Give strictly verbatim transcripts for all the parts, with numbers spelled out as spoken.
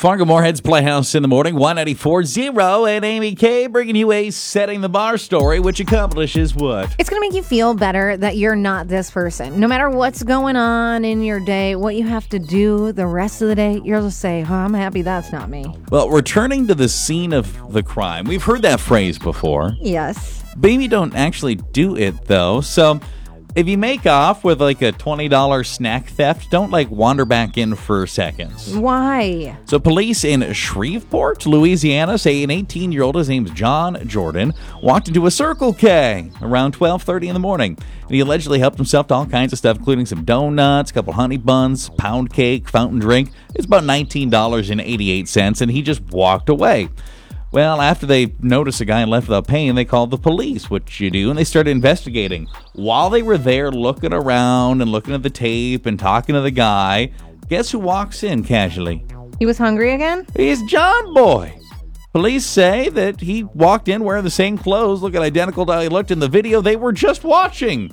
Fargo Moorhead's Playhouse in the morning, one ninety-four zero, and Amy K bringing you a Setting the Bar story, which accomplishes what? It's going to make you feel better that you're not this person. No matter what's going on in your day, what you have to do the rest of the day, you'll just say, oh, I'm happy that's not me. Well, returning to the scene of the crime. We've heard that phrase before. Yes. Maybe don't actually do it, though. So if you make off with like a twenty dollars snack theft, don't like wander back in for seconds. Why? So police in Shreveport, Louisiana say an eighteen-year-old, his name's John Jordan, walked into a Circle K around twelve thirty in the morning. And he allegedly helped himself to all kinds of stuff, including some donuts, a couple honey buns, pound cake, fountain drink. It's about nineteen dollars and eighty-eight cents, and he just walked away. Well, after they noticed a guy left without paying, they called the police, which you do, and they started investigating. While they were there looking around and looking at the tape and talking to the guy, guess who walks in casually? He was hungry again? He's John Boy. Police say that he walked in wearing the same clothes, looking identical to how he looked in the video they were just watching.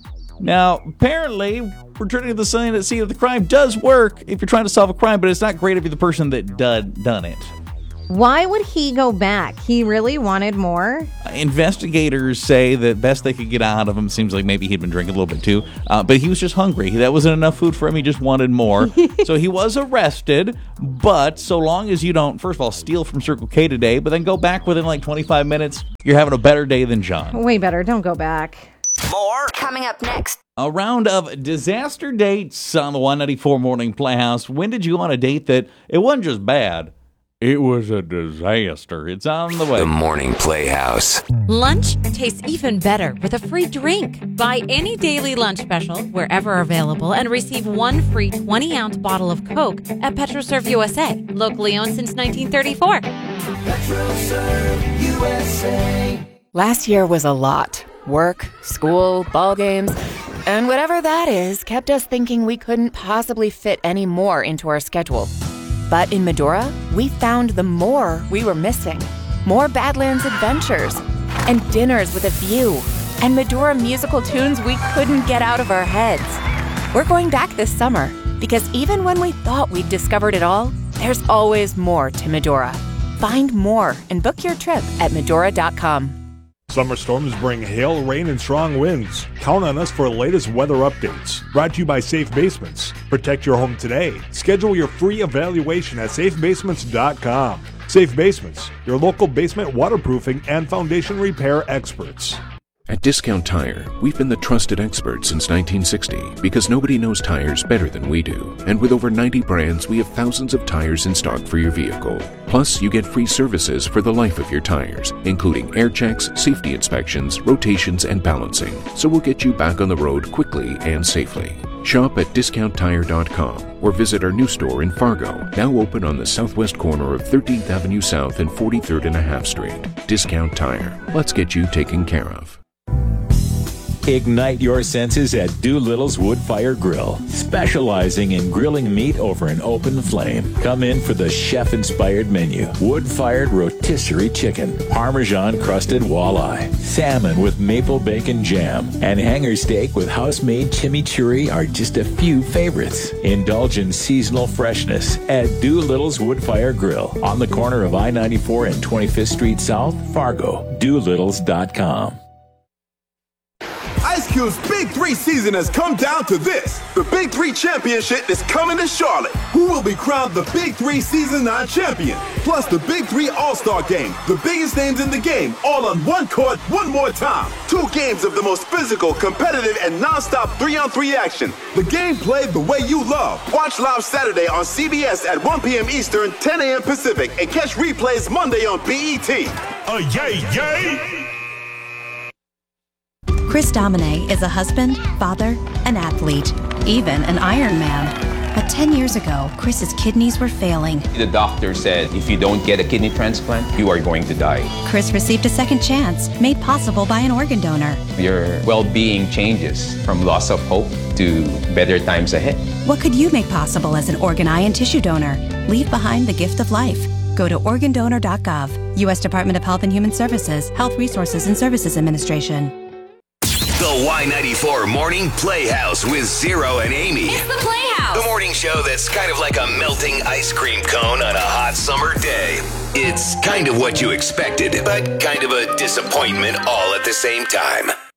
Now, apparently, returning to the scene of the crime does work if you're trying to solve a crime, but it's not great if you're the person that did, done it. Why would he go back? He really wanted more? Investigators say that best they could get out of him, seems like maybe he'd been drinking a little bit too, uh, but he was just hungry. That wasn't enough food for him. He just wanted more. So he was arrested, but so long as you don't, first of all, steal from Circle K today, but then go back within like twenty-five minutes, you're having a better day than John. Way better. Don't go back. More coming up next. A round of disaster dates on the one ninety-four Morning Playhouse. When did you go on a date that it wasn't just bad? It was a disaster. It's on the way. The Morning Playhouse. Lunch tastes even better with a free drink. Buy any daily lunch special wherever available and receive one free twenty-ounce bottle of Coke at PetroServe U S A. Locally owned since nineteen thirty-four. PetroServe U S A. Last year was a lot. Work, school, ball games, and whatever that is kept us thinking we couldn't possibly fit any more into our schedule. But in Medora, we found the more we were missing. More Badlands adventures, and dinners with a view, and Medora musical tunes we couldn't get out of our heads. We're going back this summer, because even when we thought we'd discovered it all, there's always more to Medora. Find more and book your trip at Medora dot com. Summer storms bring hail, rain, and strong winds. Count on us for the latest weather updates. Brought to you by Safe Basements. Protect your home today. Schedule your free evaluation at safe basements dot com. Safe Basements, your local basement waterproofing and foundation repair experts. At Discount Tire, we've been the trusted experts since nineteen sixty because nobody knows tires better than we do. And with over ninety brands, we have thousands of tires in stock for your vehicle. Plus, you get free services for the life of your tires, including air checks, safety inspections, rotations, and balancing. So we'll get you back on the road quickly and safely. Shop at discount tire dot com or visit our new store in Fargo, now open on the southwest corner of thirteenth Avenue South and forty-third and a half Street. Discount Tire. Let's get you taken care of. Ignite your senses at Doolittle's Wood Fire Grill, specializing in grilling meat over an open flame. Come in for the chef-inspired menu. Wood-fired rotisserie chicken, Parmesan-crusted walleye, salmon with maple bacon jam, and hanger steak with house-made chimichurri are just a few favorites. Indulge in seasonal freshness at Doolittle's Wood Fire Grill on the corner of I ninety-four and twenty-fifth Street South, Fargo. Doolittles dot com. Ice Cube's Big Three season has come down to this. The Big Three Championship is coming to Charlotte. Who will be crowned the Big Three Season nine champion? Plus the Big Three All-Star Game. The biggest names in the game, all on one court, one more time. Two games of the most physical, competitive, and non-stop three-on-three action. The game played the way you love. Watch live Saturday on C B S at one p.m. Eastern, ten a.m. Pacific, and catch replays Monday on B E T. Oh, yay, yay! Chris Domine is a husband, father, an athlete, even an Ironman. But ten years ago, Chris's kidneys were failing. The doctor said, if you don't get a kidney transplant, you are going to die. Chris received a second chance, made possible by an organ donor. Your well-being changes from loss of hope to better times ahead. What could you make possible as an organ, eye, and tissue donor? Leave behind the gift of life. Go to organ donor dot gov. U S Department of Health and Human Services, Health Resources and Services Administration. The Y ninety-four Morning Playhouse with Zero and Amy. It's the Playhouse. The morning show that's kind of like a melting ice cream cone on a hot hot summer day. It's kind of what you expected, but kind of a disappointment all at the same time.